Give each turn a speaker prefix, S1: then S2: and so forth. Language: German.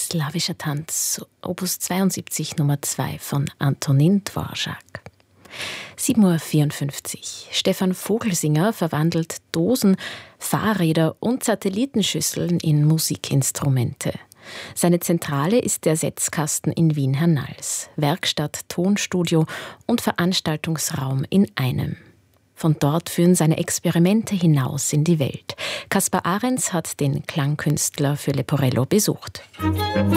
S1: Slawischer Tanz, Opus 72 Nummer 2 von Antonin Dvorak. 7:54 Uhr. Stefan Vogelsinger verwandelt Dosen, Fahrräder und Satellitenschüsseln in Musikinstrumente. Seine Zentrale ist der Setzkasten in Wien-Hernals. Werkstatt, Tonstudio und Veranstaltungsraum in einem. Von dort führen seine Experimente hinaus in die Welt. Kaspar Ahrens hat den Klangkünstler für Leporello besucht.